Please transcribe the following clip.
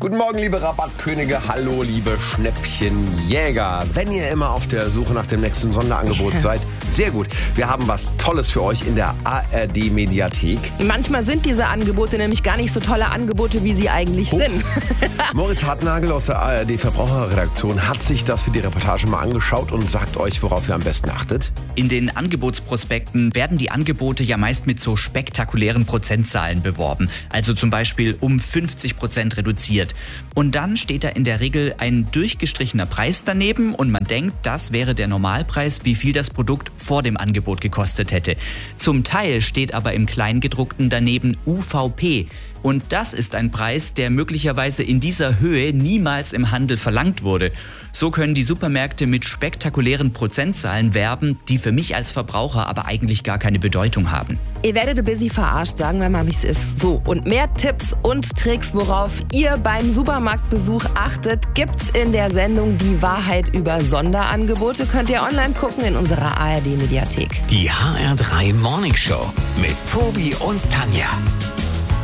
Guten Morgen, liebe Rabattkönige. Hallo, liebe Schnäppchenjäger. Wenn ihr immer auf der Suche nach dem nächsten Sonderangebot seid, sehr gut. Wir haben was Tolles für euch in der ARD-Mediathek. Manchmal sind diese Angebote nämlich gar nicht so tolle Angebote, wie sie eigentlich sind. Moritz Hartnagel aus der ARD-Verbraucherredaktion hat sich das für die Reportage mal angeschaut und sagt euch, worauf ihr am besten achtet. In den Angebotsprospekten werden die Angebote ja meist mit so spektakulären Prozentzahlen beworben. Also zum Beispiel um 50% reduziert. Und dann steht da in der Regel ein durchgestrichener Preis daneben und man denkt, das wäre der Normalpreis, wie viel das Produkt vor dem Angebot gekostet hätte. Zum Teil steht aber im Kleingedruckten daneben UVP. Und das ist ein Preis, der möglicherweise in dieser Höhe niemals im Handel verlangt wurde. So können die Supermärkte mit spektakulären Prozentzahlen werben, die für mich als Verbraucher aber eigentlich gar keine Bedeutung haben. Ihr werdet ein bisschen verarscht, sagen wir mal, wie es ist. So, und mehr Tipps und Tricks, worauf ihr beim Supermarktbesuch achtet, gibt's in der Sendung Die Wahrheit über Sonderangebote. Könnt ihr online gucken in unserer ARD-Mediathek. Die HR3 Morning Show mit Tobi und Tanja.